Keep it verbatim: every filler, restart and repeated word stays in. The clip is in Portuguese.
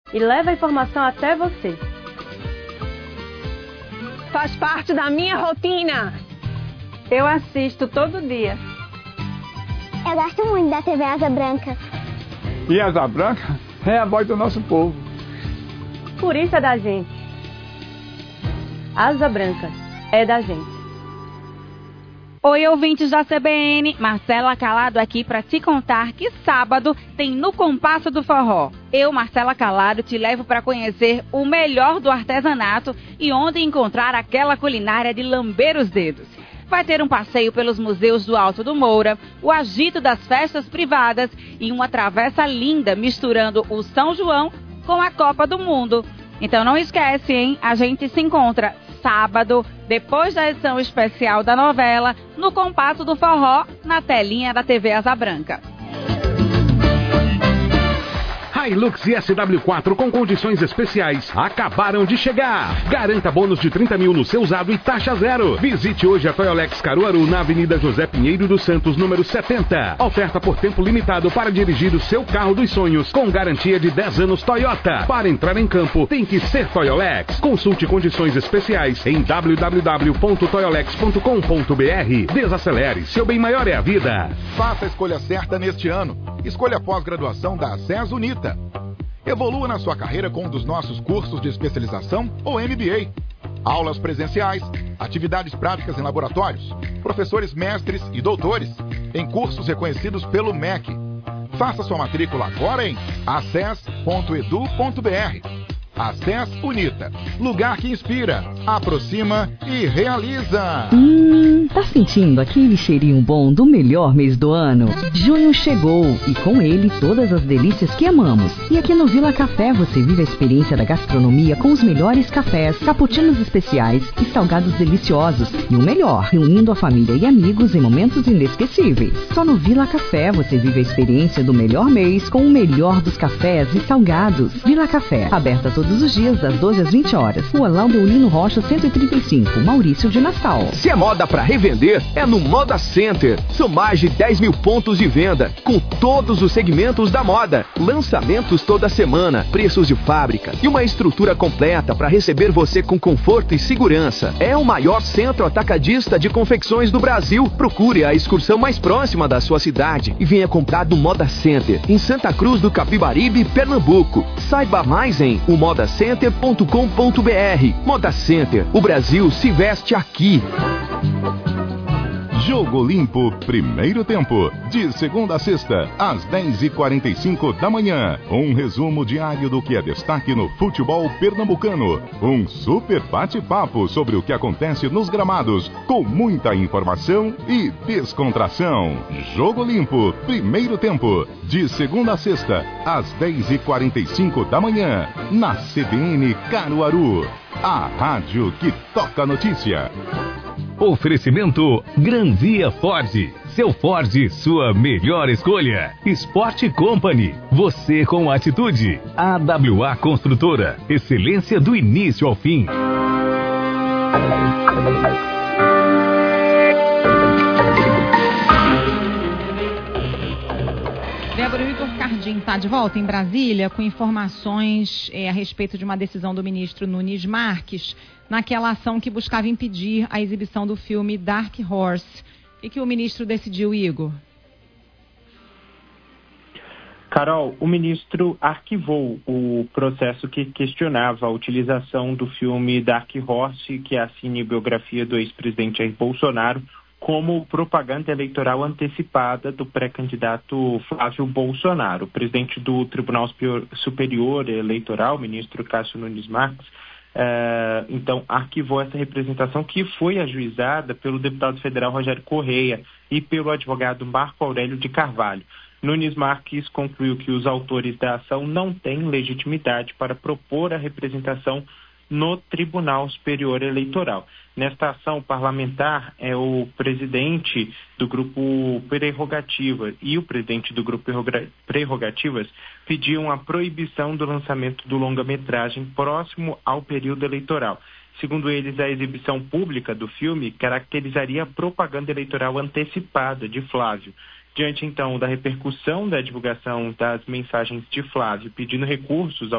e leva a informação até você. Faz parte da minha rotina. Eu assisto todo dia. Eu gosto muito da T V Asa Branca. E a Asa Branca é a voz do nosso povo. Por isso é da gente. Asa Branca é da gente. Oi, ouvintes da C B N, Marcela Calado aqui para te contar que sábado tem No Compasso do Forró. Eu, Marcela Calado, te levo para conhecer o melhor do artesanato e onde encontrar aquela culinária de lamber os dedos. Vai ter um passeio pelos museus do Alto do Moura, o agito das festas privadas e uma travessa linda misturando o São João com a Copa do Mundo. Então não esquece, hein? A gente se encontra sábado, depois da edição especial da novela, no Compasso do Forró, na telinha da T V Asa Branca. Hilux e S W quatro com condições especiais acabaram de chegar. Garanta bônus de trinta mil no seu usado e taxa zero. Visite hoje a Toyolex Caruaru na Avenida José Pinheiro dos Santos, número setenta. Oferta por tempo limitado para dirigir o seu carro dos sonhos com garantia de dez anos Toyota. Para entrar em campo tem que ser Toyolex. Consulte condições especiais em w w w ponto toyolex ponto com ponto b r. Desacelere, seu bem maior é a vida. Faça a escolha certa neste ano. Escolha a pós-graduação da SES Unita. Evolua na sua carreira com um dos nossos cursos de especialização ou M B A. Aulas presenciais, atividades práticas em laboratórios, professores mestres e doutores, em cursos reconhecidos pelo M E C. Faça sua matrícula agora em acess ponto edu ponto b r. A SES Unita, lugar que inspira, aproxima e realiza. Hum, tá sentindo aquele cheirinho bom do melhor mês do ano? Junho chegou e com ele todas as delícias que amamos. E aqui no Vila Café você vive a experiência da gastronomia com os melhores cafés, cappuccinos especiais e salgados deliciosos. E o melhor, reunindo a família e amigos em momentos inesquecíveis. Só no Vila Café você vive a experiência do melhor mês com o melhor dos cafés e salgados. Vila Café, aberta todos os dias das doze às vinte horas. Rua Laudelino Rocha cento e trinta e cinco, Maurício de Nassau. Se é moda para revender, é no Moda Center. São mais de dez mil pontos de venda, com todos os segmentos da moda. Lançamentos toda semana, preços de fábrica e uma estrutura completa para receber você com conforto e segurança. É o maior centro atacadista de confecções do Brasil. Procure a excursão mais próxima da sua cidade e venha comprar do Moda Center, em Santa Cruz do Capibaribe, Pernambuco. Saiba mais em o moda center ponto com ponto b r. Moda Center, o Brasil se veste aqui. Jogo Limpo, primeiro tempo, de segunda a sexta, às dez e quarenta e cinco da manhã. Um resumo diário do que é destaque no futebol pernambucano. Um super bate-papo sobre o que acontece nos gramados, com muita informação e descontração. Jogo Limpo, primeiro tempo, de segunda a sexta, às dez e quarenta e cinco da manhã, na C B N Caruaru. A rádio que toca a notícia. Oferecimento Granvia Ford. Seu Ford, sua melhor escolha. Sport Company. Você com atitude. A W A Construtora. Excelência do início ao fim. Débora, o Igor Cardim está de volta em Brasília com informações é, a respeito de uma decisão do ministro Nunes Marques naquela ação que buscava impedir a exibição do filme Dark Horse. O que o ministro decidiu, Igor? Carol, o ministro arquivou o processo que questionava a utilização do filme Dark Horse, que é a cinebiografia do ex-presidente Jair Bolsonaro, como propaganda eleitoral antecipada do pré-candidato Flávio Bolsonaro. O presidente do Tribunal Superior Eleitoral, o ministro Cássio Nunes Marques, uh, então arquivou essa representação que foi ajuizada pelo deputado federal Rogério Correia e pelo advogado Marco Aurélio de Carvalho. Nunes Marques concluiu que os autores da ação não têm legitimidade para propor a representação no Tribunal Superior Eleitoral. Nesta ação parlamentar, é o presidente do Grupo Prerrogativas e o presidente do Grupo Prerrogativas pediam a proibição do lançamento do longa-metragem próximo ao período eleitoral. Segundo eles, a exibição pública do filme caracterizaria a propaganda eleitoral antecipada de Flávio. Diante, então, da repercussão da divulgação das mensagens de Flávio pedindo recursos ao